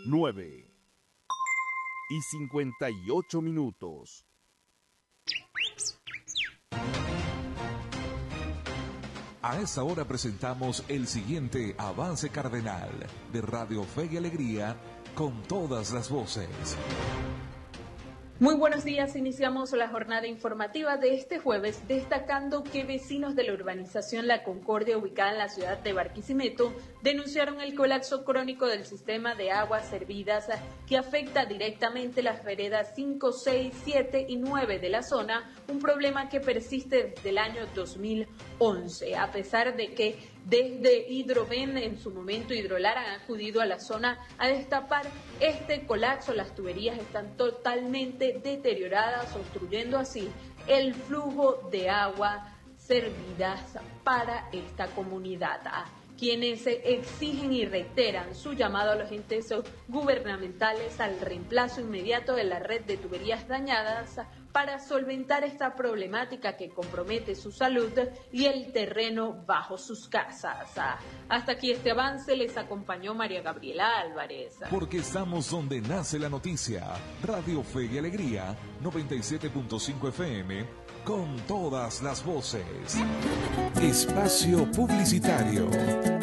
9:58. A esta hora presentamos el siguiente avance cardenal de Radio Fe y Alegría con todas las voces. Muy buenos días, iniciamos la jornada informativa de este jueves destacando que vecinos de la urbanización La Concordia ubicada en la ciudad de Barquisimeto denunciaron el colapso crónico del sistema de aguas servidas que afecta directamente las veredas 5, 6, 7 y 9 de la zona, un problema que persiste desde el año 2011, a pesar de que desde Hidroven, en su momento Hidrolar, han acudido a la zona a destapar este colapso. Las tuberías están totalmente deterioradas, obstruyendo así el flujo de agua servidas para esta comunidad. Quienes exigen y reiteran su llamado a los entes gubernamentales al reemplazo inmediato de la red de tuberías dañadas para solventar esta problemática que compromete su salud y el terreno bajo sus casas. Hasta aquí este avance, les acompañó María Gabriela Álvarez. Porque estamos donde nace la noticia. Radio Fe y Alegría, 97.5 FM, con todas las voces. Espacio publicitario.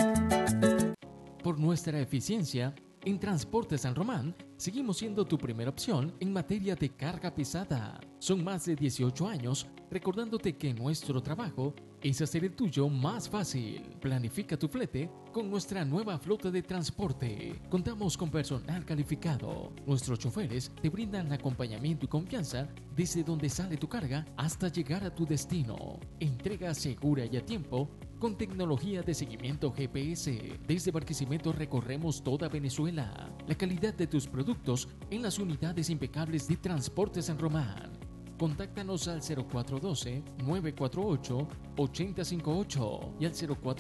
Por nuestra eficiencia, en Transporte San Román, seguimos siendo tu primera opción en materia de carga pesada. Son más de 18 años recordándote que nuestro trabajo es hacer el tuyo más fácil. Planifica tu flete con nuestra nueva flota de transporte. Contamos con personal calificado. Nuestros choferes te brindan acompañamiento y confianza desde donde sale tu carga hasta llegar a tu destino. Entrega segura y a tiempo con tecnología de seguimiento GPS. Desde Barquisimeto recorremos toda Venezuela. La calidad de tus productos en las unidades impecables de Transporte San Román. Contáctanos al 0412-948-8058 y al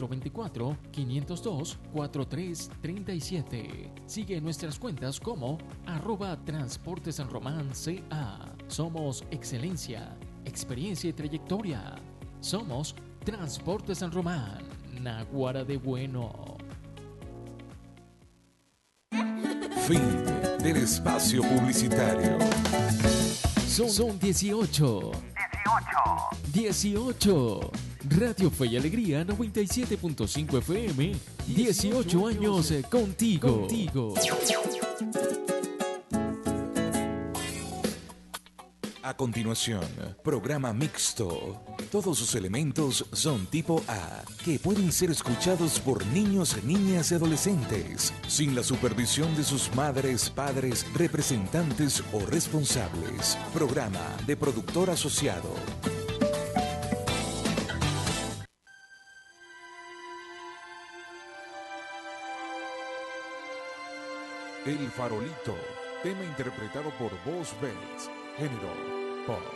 0424-502-4337. Sigue nuestras cuentas como @transportesanromanca. Somos excelencia, experiencia y trayectoria. Somos Transporte San Román, Naguara de Bueno. Fin del espacio publicitario. Son 18. 18. Radio Fe y Alegría 97.5 FM. 18 años contigo. A continuación, programa mixto. Todos sus elementos son tipo A, que pueden ser escuchados por niños, niñas y adolescentes, sin la supervisión de sus madres, padres, representantes o responsables. Programa de productor asociado. El Farolito, tema interpretado por Vos Bells, género pop.